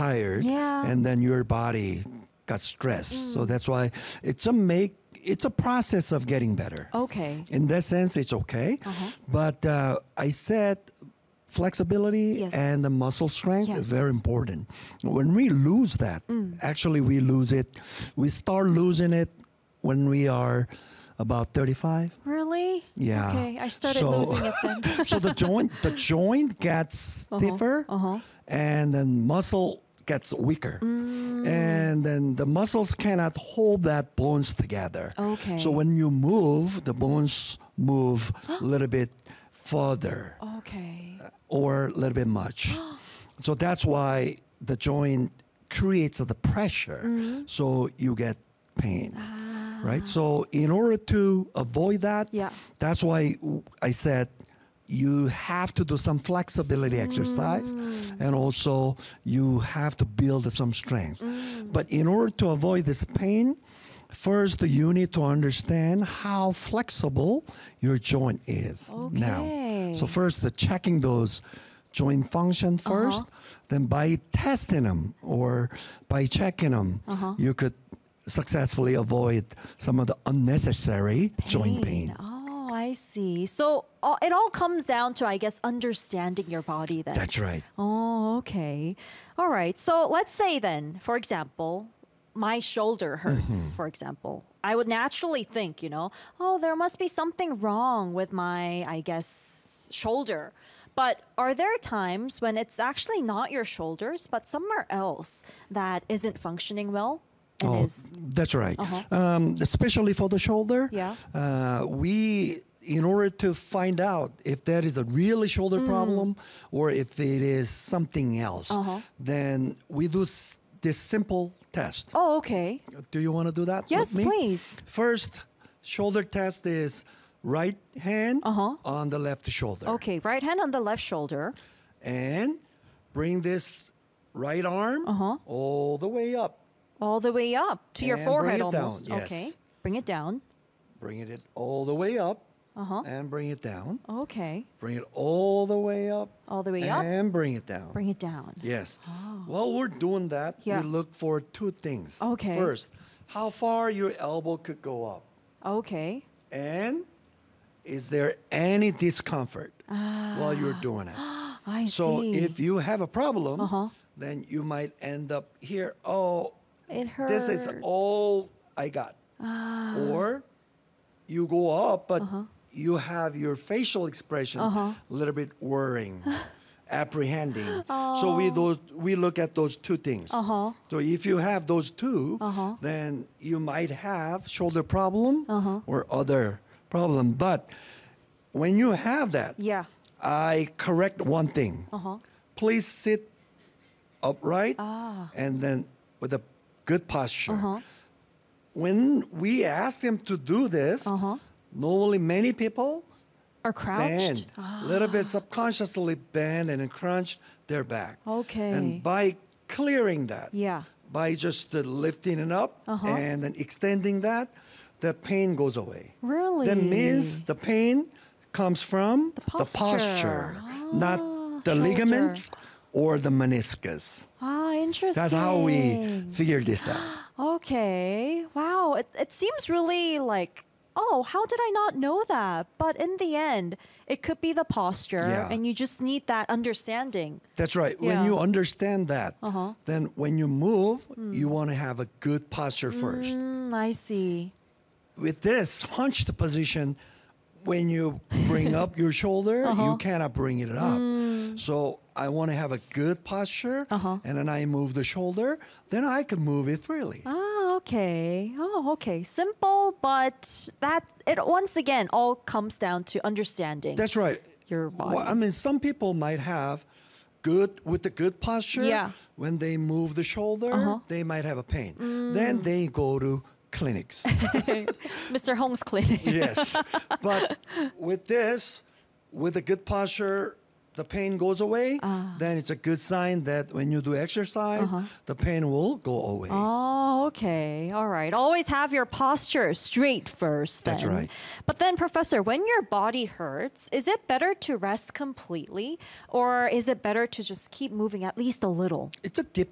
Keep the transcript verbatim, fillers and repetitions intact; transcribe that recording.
tired, Yeah. and then your body got stressed. So that's why it's a make. It's a process of getting better. Okay. In that sense, it's okay. Uh-huh. But uh, I said flexibility Yes. and the muscle strength Yes. is very important. When we lose that, actually we lose it. We start losing it when we are about thirty-five. Really? Yeah. Okay, I started So- losing it then. So the joint, the joint gets stiffer, uh-huh. and then muscle gets weaker, Mm. and then the muscles cannot hold that bones together. Okay. So when you move, the bones move a little bit further Okay. or a little bit much. So that's why the joint creates the pressure, Mm-hmm. so you get pain. Right? So in order to avoid that, Yeah. that's why I said you have to do some flexibility exercise, and also you have to build some strength. But in order to avoid this pain, first you need to understand how flexible your joint is now. Okay. So first, the checking those joint function 1st then by testing them or by checking them, you could successfully avoid some of the unnecessary joint pain. Oh, I see. So uh, it all comes down to, I guess, understanding your body then. That's right. Oh, okay. All right. So let's say then, for example, my shoulder hurts, Mm-hmm. for example. I would naturally think, you know, oh, there must be something wrong with my, I guess, shoulder. But are there times when it's actually not your shoulders, but somewhere else that isn't functioning well? And Oh, is that's right. Uh-huh. Um, especially for the shoulder, Yeah. uh, we, in order to find out if that is a really shoulder Mm. problem or if it is something else, Uh-huh. then we do s- this simple test. Oh, okay. Do you want to do that? Yes, with me? please. First, shoulder test is right hand Uh-huh. on the left shoulder. Okay, right hand on the left shoulder. And bring this right arm Uh-huh. all the way up. All the way up to your And bring forehead it down, almost. yes. Okay. Bring it down. Bring it all the way up Uh-huh. and bring it down. Okay. Bring it all the way up All the way up. and bring it down. Bring it down. Yes. While we're doing that, Yeah. we look for two things. Okay. First, how far your elbow could go up. Okay. And is there any discomfort while you're doing it? I So see. if you have a problem, Uh-huh. then you might end up here, oh, it hurts. this is all I got. Or you go up, but Uh-huh. you have your facial expression a little bit worrying, apprehending. So we those we look at those two things. Uh-huh. So if you have those 2 Uh-huh. then you might have shoulder problem Uh-huh. or other problem. But when you have that, Yeah. I correct one thing. Uh-huh. Please sit upright Ah. and then with a good posture. Uh-huh. When we ask them to do this, Uh-huh. normally many people Or bend, crouched. Ah. a little bit subconsciously bend and then crunch their back. Okay. And by clearing that, Yeah. by just uh, lifting it up Uh-huh. and then extending that, the pain goes away. Really? That means the pain comes from The posture. not the shoulder. ligaments or the meniscus. Ah, interesting. That's how we figure this out. Okay. Wow. It, it seems really like, oh, how did I not know that? But in the end, it could be the posture, Yeah. and you just need that understanding. That's right. Yeah. When you understand that, Uh-huh. then when you move, you want to have a good posture first. Mm, I see. With this hunched position, when you bring up your shoulder, Uh-huh. you cannot bring it up. Mm. So I want to have a good posture, Uh-huh. and then I move the shoulder, then I can move it freely. Ah, okay. Oh, okay. Simple, but that it once again all comes down to understanding That's right. your body. Well, I mean, some people might have good with the good posture. Yeah. When they move the shoulder, Uh-huh. they might have a pain. Then they go to clinics. Mister Holmes Clinic. Yes. But with this, with a good posture, the pain goes away. Ah. Then it's a good sign that when you do exercise, the pain will go away. Uh-huh. Oh, okay. All right. Always have your posture straight first. That's then. right. But then, Professor, when your body hurts, is it better to rest completely, or is it better to just keep moving at least a little? It's a